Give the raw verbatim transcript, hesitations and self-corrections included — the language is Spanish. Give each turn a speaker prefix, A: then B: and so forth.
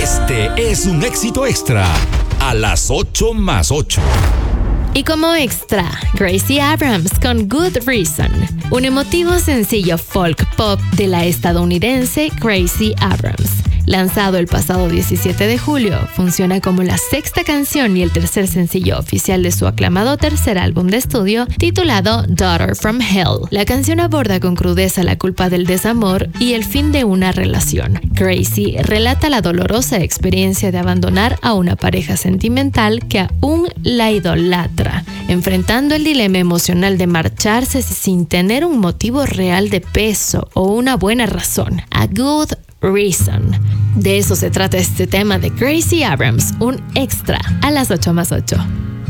A: Este es un éxito extra a las ocho más ocho.
B: Y como extra, Gracie Abrams con Good Reason, un emotivo sencillo folk pop de la estadounidense Gracie Abrams. Lanzado el pasado diecisiete de julio, funciona como la sexta canción y el tercer sencillo oficial de su aclamado tercer álbum de estudio, titulado Daughter from Hell. La canción aborda con crudeza la culpa del desamor y el fin de una relación. Gracie relata la dolorosa experiencia de abandonar a una pareja sentimental que aún la idolatra, enfrentando el dilema emocional de marcharse sin tener un motivo real de peso o una buena razón. A Good Reason. De eso se trata este tema de Gracie Abrams, un extra a las ocho más ocho.